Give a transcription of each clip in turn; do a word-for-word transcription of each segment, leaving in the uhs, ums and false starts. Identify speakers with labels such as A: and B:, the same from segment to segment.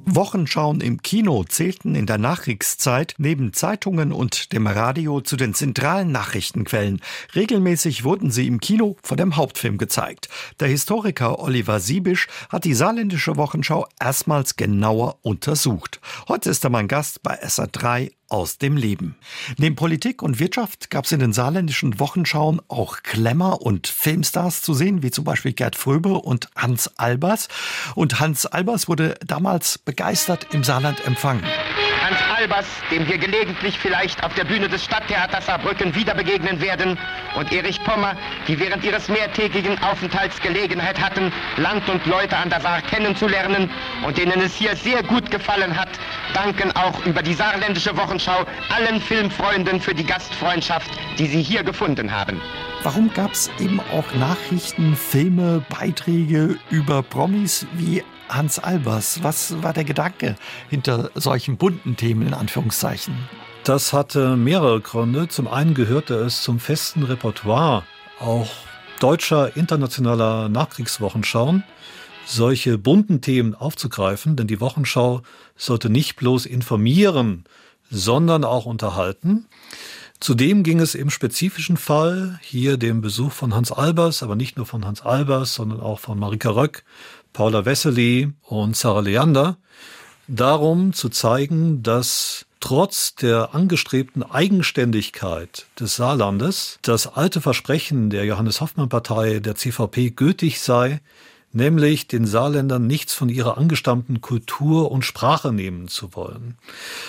A: Wochenschauen im Kino zählten in der Nachkriegszeit neben Zeitungen und dem Radio zu den zentralen Nachrichtenquellen. Regelmäßig wurden sie im Kino vor dem Hauptfilm gezeigt. Der Historiker Oliver Siebisch hat die saarländische Wochenschau erstmals genauer untersucht. Heute ist er mein Gast bei S R drei aus dem Leben. Neben Politik und Wirtschaft gab es in den saarländischen Wochenschauen auch Klemmer und Filmstars zu sehen, wie zum Beispiel Gerd Fröbe und Hans Albers. Und Hans Albers wurde damals begeistert im Saarland empfangen.
B: Hans Albers, dem wir gelegentlich vielleicht auf der Bühne des Stadttheaters Saarbrücken wieder begegnen werden, und Erich Pommer, die während ihres mehrtägigen Aufenthalts Gelegenheit hatten, Land und Leute an der Saar kennenzulernen und denen es hier sehr gut gefallen hat, danken auch über die saarländische Wochenschau allen Filmfreunden für die Gastfreundschaft, die sie hier gefunden haben.
A: Warum gab es eben auch Nachrichten, Filme, Beiträge über Promis wie Hans Albers? Was war der Gedanke hinter solchen bunten Themen in Anführungszeichen?
C: Das hatte mehrere Gründe. Zum einen gehörte es zum festen Repertoire auch deutscher, internationaler Nachkriegswochenschauen, solche bunten Themen aufzugreifen, denn die Wochenschau sollte nicht bloß informieren, sondern auch unterhalten. Zudem ging es im spezifischen Fall, hier dem Besuch von Hans Albers, aber nicht nur von Hans Albers, sondern auch von Marika Röck, Paula Wessely und Sarah Leander, darum zu zeigen, dass trotz der angestrebten Eigenständigkeit des Saarlandes das alte Versprechen der Johannes-Hoffmann-Partei, der C V P, gültig sei, nämlich den Saarländern nichts von ihrer angestammten Kultur und Sprache nehmen zu wollen.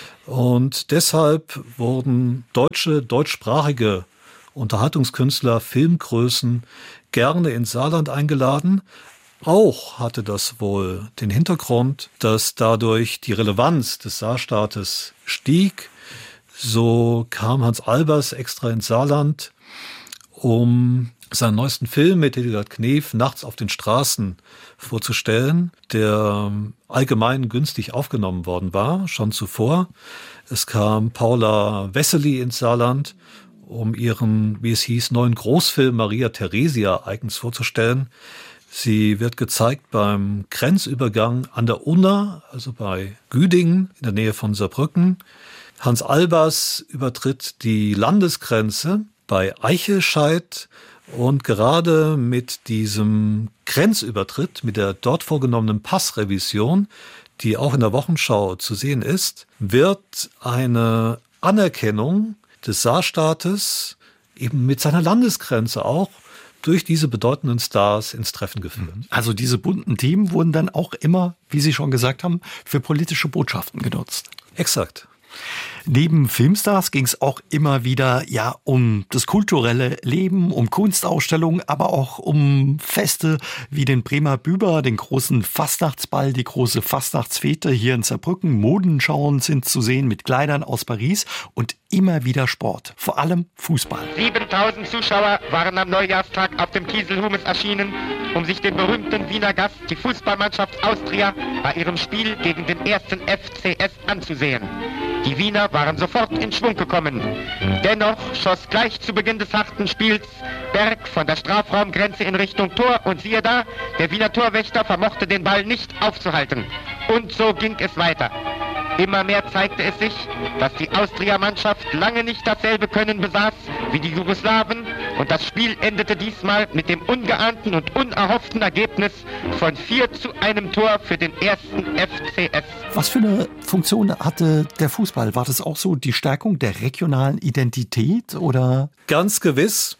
C: Und deshalb wurden deutsche, deutschsprachige Unterhaltungskünstler, Filmgrößen gerne ins Saarland eingeladen. Auch hatte das wohl den Hintergrund, dass dadurch die Relevanz des Saarstaates stieg. So kam Hans Albers extra ins Saarland, um seinen neuesten Film mit Hildegard Knef, Nachts auf den Straßen, vorzustellen, der allgemein günstig aufgenommen worden war, schon zuvor. Es kam Paula Wessely ins Saarland, um ihren, wie es hieß, neuen Großfilm Maria Theresia eigens vorzustellen. Sie wird gezeigt beim Grenzübergang an der Unna, also bei Güdingen in der Nähe von Saarbrücken. Hans Albers übertritt die Landesgrenze bei Eichelscheid. Und gerade mit diesem Grenzübertritt, mit der dort vorgenommenen Passrevision, die auch in der Wochenschau zu sehen ist, wird eine Anerkennung des Saarstaates eben mit seiner Landesgrenze auch durch diese bedeutenden Stars ins Treffen geführt.
A: Also diese bunten Themen wurden dann auch immer, wie Sie schon gesagt haben, für politische Botschaften genutzt.
C: Exakt.
A: Neben Filmstars ging es auch immer wieder ja um das kulturelle Leben, um Kunstausstellungen, aber auch um Feste wie den Bremer Büber, den großen Fastnachtsball, die große Fastnachtsfete hier in Saarbrücken. Modenschauen sind zu sehen mit Kleidern aus Paris und immer wieder Sport, vor allem Fußball.
B: siebentausend Zuschauer waren am Neujahrstag auf dem Kieselhumes erschienen, um sich den berühmten Wiener Gast, die Fußballmannschaft Austria, bei ihrem Spiel gegen den ersten F C S anzusehen. Die Wiener waren sofort in Schwung gekommen. Dennoch schoss gleich zu Beginn des harten Spiels Berg von der Strafraumgrenze in Richtung Tor und siehe da, der Wiener Torwächter vermochte den Ball nicht aufzuhalten. Und so ging es weiter. Immer mehr zeigte es sich, dass die Austria-Mannschaft lange nicht dasselbe Können besaß wie die Jugoslawen, und das Spiel endete diesmal mit dem ungeahnten und unerhofften Ergebnis von vier zu einem Tor für den ersten F C S.
A: Was für eine Funktion hatte der Fußball? War das auch so die Stärkung der regionalen Identität oder?
C: Ganz gewiss,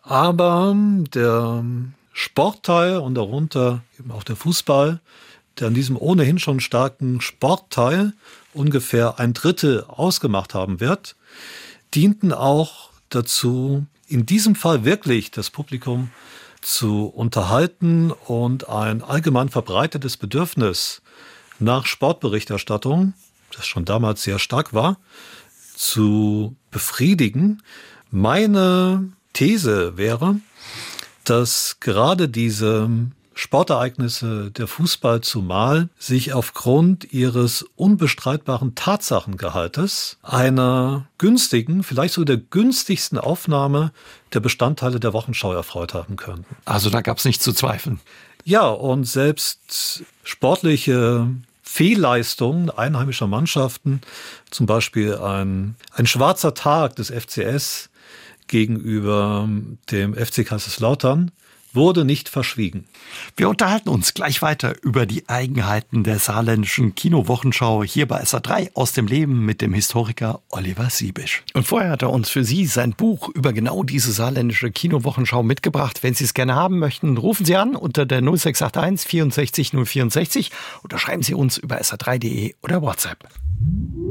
C: aber der Sportteil und darunter eben auch der Fußball, der an diesem ohnehin schon starken Sportteil ungefähr ein Drittel ausgemacht haben wird, dienten auch dazu, in diesem Fall wirklich das Publikum zu unterhalten und ein allgemein verbreitetes Bedürfnis nach Sportberichterstattung, das schon damals sehr stark war, zu befriedigen. Meine These wäre, dass gerade diese Sportereignisse, der Fußball zumal, sich aufgrund ihres unbestreitbaren Tatsachengehaltes einer günstigen, vielleicht sogar der günstigsten Aufnahme der Bestandteile der Wochenschau erfreut haben könnten.
A: Also da gab es nichts zu zweifeln.
C: Ja, und selbst sportliche Fehlleistungen einheimischer Mannschaften, zum Beispiel ein, ein schwarzer Tag des F C S gegenüber dem F C Kaiserslautern, wurde nicht verschwiegen.
A: Wir unterhalten uns gleich weiter über die Eigenheiten der saarländischen Kinowochenschau hier bei S R drei aus dem Leben mit dem Historiker Oliver Siebisch. Und vorher hat er uns für Sie sein Buch über genau diese saarländische Kinowochenschau mitgebracht. Wenn Sie es gerne haben möchten, rufen Sie an unter der null sechs acht eins vierundsechzig null vierundsechzig oder schreiben Sie uns über S R drei punkt de oder WhatsApp.